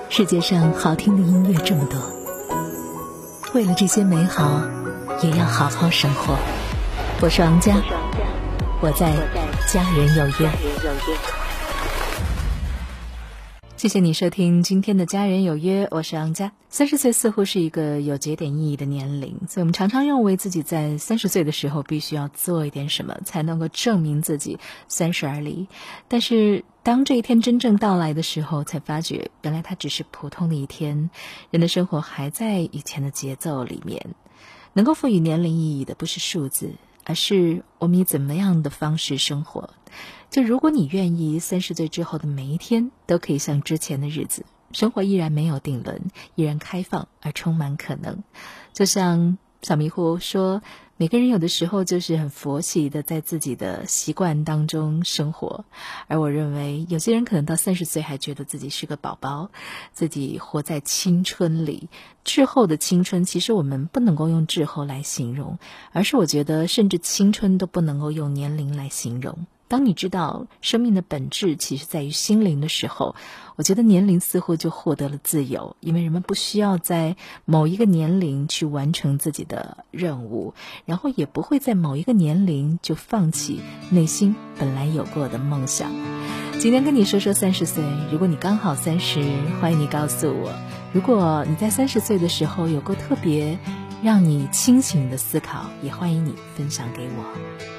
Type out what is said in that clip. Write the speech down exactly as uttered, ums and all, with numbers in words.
世界上好听的音乐这么多，为了这些美好，也要好好生活。我是王佳，我在家人有约。谢谢你收听今天的家人有约，我是王佳。三十岁似乎是一个有节点意义的年龄，所以我们常常认为自己在三十岁的时候必须要做一点什么，才能够证明自己三十而立。但是当这一天真正到来的时候，才发觉原来它只是普通的一天，人的生活还在以前的节奏里面。能够赋予年龄意义的不是数字，而是我们以怎么样的方式生活。就如果你愿意，三十岁之后的每一天都可以像之前的日子，生活依然没有定论，依然开放而充满可能。就像小迷糊说，每个人有的时候就是很佛系的在自己的习惯当中生活，而我认为有些人可能到三十岁还觉得自己是个宝宝，自己活在青春里。滞后的青春其实我们不能够用滞后来形容，而是我觉得甚至青春都不能够用年龄来形容。当你知道生命的本质其实在于心灵的时候，我觉得年龄似乎就获得了自由，因为人们不需要在某一个年龄去完成自己的任务，然后也不会在某一个年龄就放弃内心本来有过的梦想。今天跟你说说三十岁，如果你刚好三十，欢迎你告诉我，如果你在三十岁的时候有过特别让你清醒的思考，也欢迎你分享给我。